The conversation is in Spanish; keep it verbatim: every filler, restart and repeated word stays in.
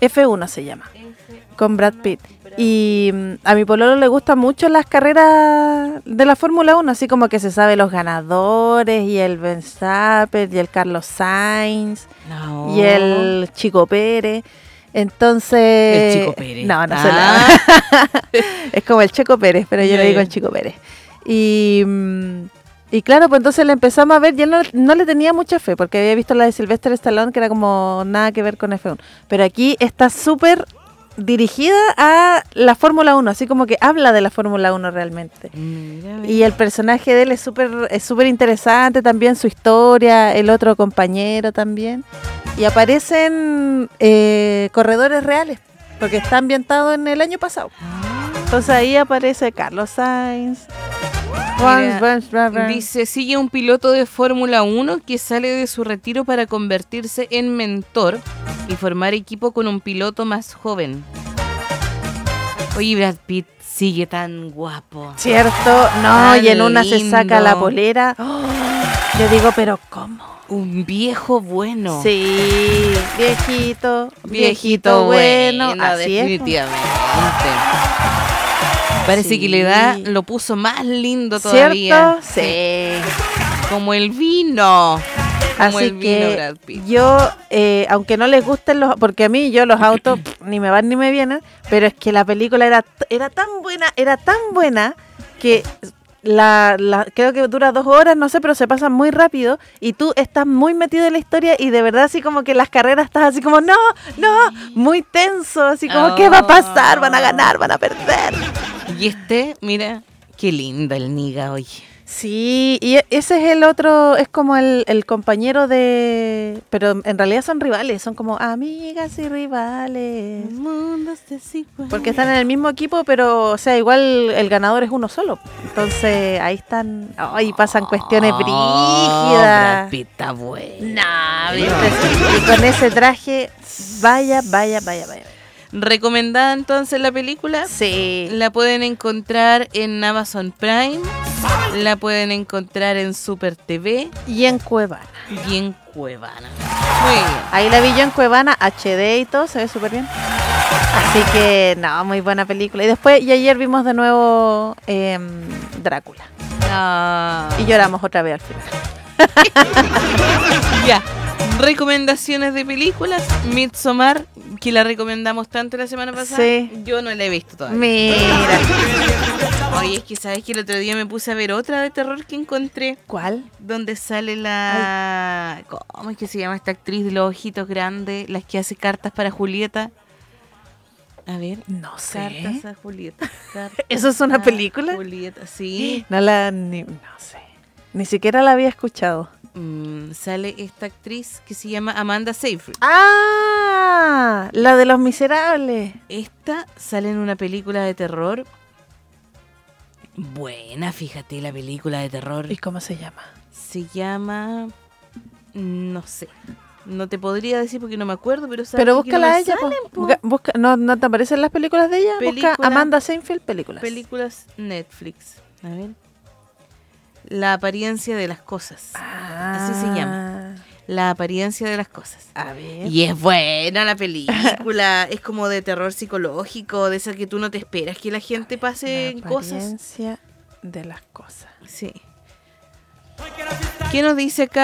F uno se llama, con Brad Pitt. Y mm, a mi pololo le gustan mucho las carreras de la Fórmula uno, así como que se sabe los ganadores, y el Verstappen, y el Carlos Sainz, No. y el Chico Pérez. Entonces... El Chico Pérez. No, no Ah. se la... Es como el Checo Pérez, pero yo Ya, le digo ya. el Chico Pérez. Y... mm, Y claro, pues entonces le empezamos a ver, y él no, no le tenía mucha fe, porque había visto la de Sylvester Stallone, que era como nada que ver con F uno. Pero aquí está súper dirigida a la Fórmula uno, así como que habla de la Fórmula uno realmente. Mira, mira. Y el personaje de él es súper es súper interesante también, su historia, el otro compañero también. Y aparecen eh, corredores reales, porque está ambientado en el año pasado. Entonces ahí aparece Carlos Sainz. Mira, dice, sigue un piloto de Fórmula uno que sale de su retiro para convertirse en mentor y formar equipo con un piloto más joven. Oye, Brad Pitt sigue tan guapo. ¿Cierto? No, Tan y en una se saca la lindo. polera. ¡Oh! Yo digo, pero ¿cómo? Un viejo bueno. Sí, viejito, viejito bueno, así es. definitivamente. Parece Sí. que le da, lo puso más lindo todavía. ¿Cierto? Sí. Como el vino. Como Así el vino, que Brad Pitt. yo, eh, aunque no les gusten los, porque a mí yo los autos pff, ni me van ni me vienen, pero es que la película era t- era tan buena, era tan buena que la, la creo que dura dos horas, no sé, pero se pasa muy rápido y tú estás muy metido en la historia y de verdad así como que las carreras estás así como no, no, muy tenso, así como Oh. ¿qué va a pasar? Van a ganar, van a perder. Y este, mira, qué lindo el niga, oye. Sí, y e- ese es el otro, es como el, el compañero de... Pero en realidad son rivales, son como amigas y rivales. Porque están en el mismo equipo, pero, o sea, igual el ganador es uno solo. Entonces, ahí están, ahí pasan cuestiones Oh, brígidas. Brad Pitt está bueno. Nah, ¿viste? Y con ese traje, vaya, vaya, vaya, vaya. Recomendada entonces la película. Sí. La pueden encontrar en Amazon Prime. La pueden encontrar en Super T V Y en Cuevana. y en Cuevana. Muy bien. Ahí la vi yo en Cuevana, H D y todo, se ve súper bien. Así que, no, muy buena película. Y después, y ayer vimos de nuevo eh, Drácula. Ah, Y lloramos otra vez al final. ya. Recomendaciones de películas. Midsommar, que la recomendamos tanto la semana pasada. Sí. Yo no la he visto todavía. Mira. Oye, es que sabes que el otro día me puse a ver otra de terror que encontré. ¿Cuál? Donde sale la... ¿Cómo es que se llama esta actriz de los ojitos grandes? Las que hace cartas para Julieta. A ver. No sé. Cartas a Julieta. Cartas ¿Eso es una a película? Julieta, sí. No la, ni, no sé. Ni siquiera la había escuchado. Mm, sale esta actriz que se llama Amanda Seyfried. ¡Ah! La de Los Miserables. Esta sale en una película de terror. Buena, fíjate, la película de terror. ¿Y cómo se llama? Se llama... No sé. No te podría decir porque no me acuerdo, pero sabes Pero que no búscala me a ella. salen, po. po. Busca, busca- ¿no, ¿No te aparecen las películas de ella? Película- Busca Amanda Seyfried películas. Películas Netflix. A ver. La apariencia de las cosas. Ah. Así se llama. La apariencia de las cosas. A ver. Y es buena la película. Es como de terror psicológico, de esa que tú no te esperas que la gente pase La cosas. apariencia de las cosas. Sí. ¿Qué nos dice acá?